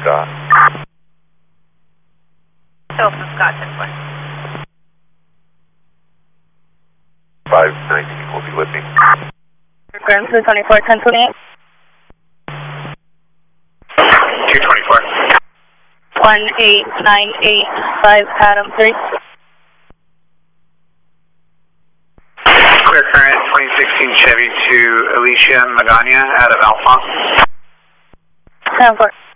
Scott. Delta Scott, 10-4. 519 will be with me. Ground 224, 1028. 224. 18985, Adam 3. Clear current 2016 Chevy to Alicia Magana out of Alpha. 10-4.